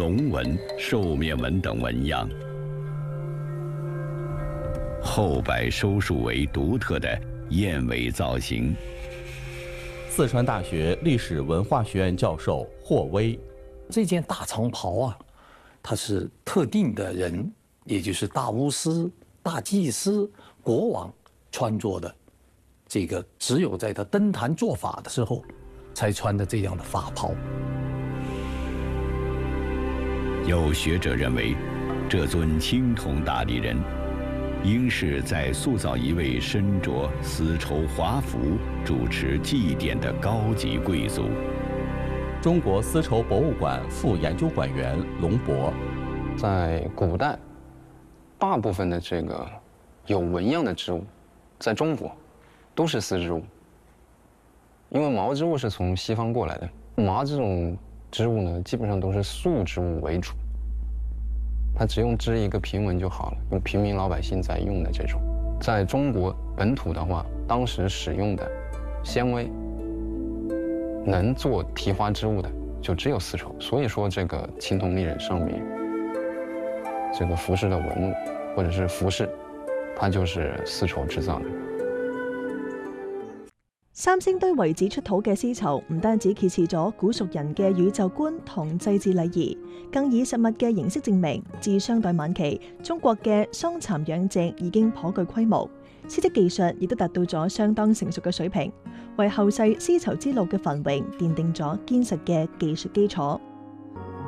龙纹、兽面纹等纹样，后摆收束为独特的燕尾造型。 四川大学历史文化学院教授霍威， 这件大长袍啊，它是特定的人，也就是大巫师、大祭司、国王穿着的，这个只有在他登坛做法的时候才穿的这样的法袍。 有学者认为，这尊青铜大力人，应是在塑造一位身着丝绸华服、主持祭典的高级贵族。 中国丝绸博物馆副研究馆员龙博， 在古代，大部分的这个有纹样的织物，在中国都是丝织物，因为毛织物是从西方过来的。麻这种织物呢，基本上都是素织物为主，它只用织一个平纹就好了，用平民老百姓在用的这种。在中国本土的话，当时使用的纤维能做提花织物的就只有丝绸，所以说这个青铜立人上面这个服饰的纹路或者是服饰，它就是丝绸制造的。 三星堆遺址出土嘅絲綢唔單止揭示咗古蜀人嘅宇宙觀同祭祀禮儀，更以實物嘅形式證明，自商代晚期中國嘅桑蠶養殖已經頗具規模，絲織技術亦都達到咗相當成熟嘅水平，為後世絲綢之路嘅繁榮奠定咗堅實嘅技術基礎。